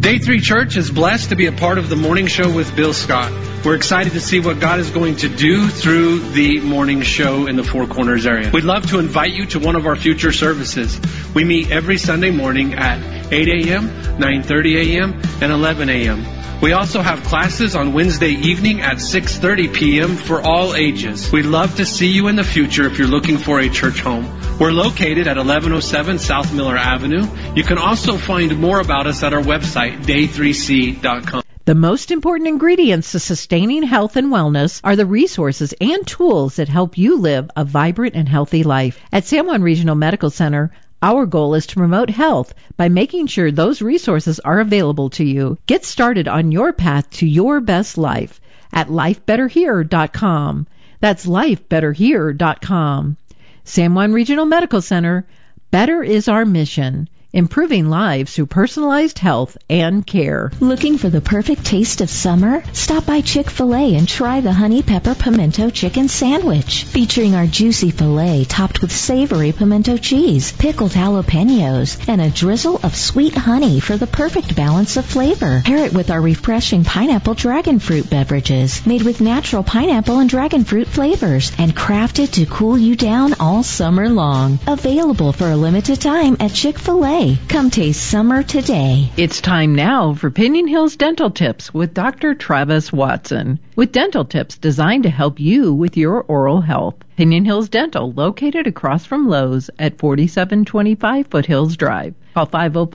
Day 3 Church is blessed to be a part of the morning show with Bill Scott. We're excited to see what God is going to do through the morning show in the Four Corners area. We'd love to invite you to one of our future services. We meet every Sunday morning at 8 a.m., 9:30 a.m., and 11 a.m. We also have classes on Wednesday evening at 6:30 p.m. for all ages. We'd love to see you in the future if you're looking for a church home. We're located at 1107 South Miller Avenue. You can also find more about us at our website, day3c.com. The most important ingredients to sustaining health and wellness are the resources and tools that help you live a vibrant and healthy life. At San Juan Regional Medical Center, our goal is to promote health by making sure those resources are available to you. Get started on your path to your best life at lifebetterhere.com. That's lifebetterhere.com. San Juan Regional Medical Center, better is our mission. Improving lives through personalized health and care. Looking for the perfect taste of summer? Stop by Chick-fil-A and try the Honey Pepper Pimento Chicken Sandwich, featuring our juicy filet topped with savory pimento cheese, pickled jalapenos, and a drizzle of sweet honey for the perfect balance of flavor. Pair it with our refreshing pineapple dragon fruit beverages, made with natural pineapple and dragon fruit flavors, and crafted to cool you down all summer long. Available for a limited time at Chick-fil-A. Come taste summer today. It's time now for Pinion Hills Dental Tips with Dr. Travis Watson. With dental tips designed to help you with your oral health. Pinion Hills Dental, located across from Lowe's at 4725 Foothills Drive. Call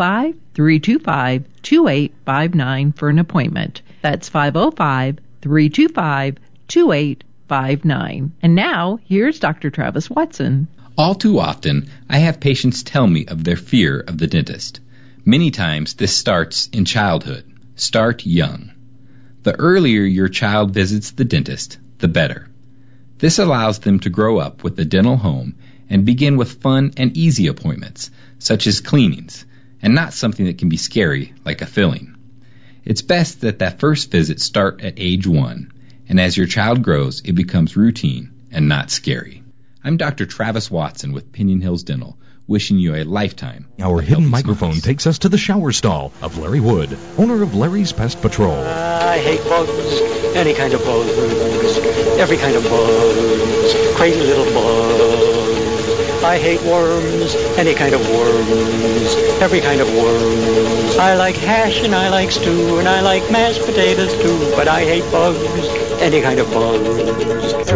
505-325-2859 for an appointment. That's 505-325-2859. And now, here's Dr. Travis Watson. All too often, I have patients tell me of their fear of the dentist. Many times, this starts in childhood. Start young. The earlier your child visits the dentist, the better. This allows them to grow up with a dental home and begin with fun and easy appointments, such as cleanings, and not something that can be scary, like a filling. It's best that that first visit start at age 1, and as your child grows, it becomes routine and not scary. I'm Dr. Travis Watson with Pinion Hills Dental, wishing you a lifetime. Our hidden microphone takes us to the shower stall of Larry Wood, owner of Larry's Pest Patrol. I hate bugs, any kind of bugs, every kind of bugs, crazy little bugs. I hate worms, any kind of worms, every kind of worms. I like hash and I like stew and I like mashed potatoes too, but I hate bugs, any kind of bugs.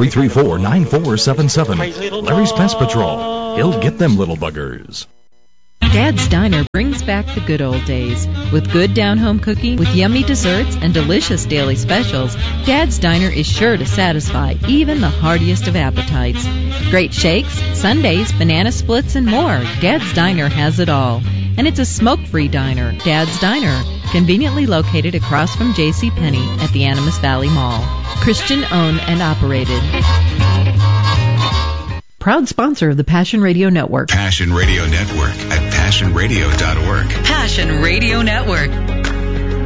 334-9477. Larry's Pest Patrol. He'll get them little buggers. Dad's Diner brings back the good old days. With good down-home cooking, with yummy desserts, and delicious daily specials, Dad's Diner is sure to satisfy even the hardiest of appetites. Great shakes, sundaes, banana splits, and more. Dad's Diner has it all. And it's a smoke-free diner. Dad's Diner, conveniently located across from JCPenney at the Animas Valley Mall. Christian-owned and operated. Proud sponsor of the Passion Radio Network. Passion Radio Network at passionradio.org. Passion Radio Network.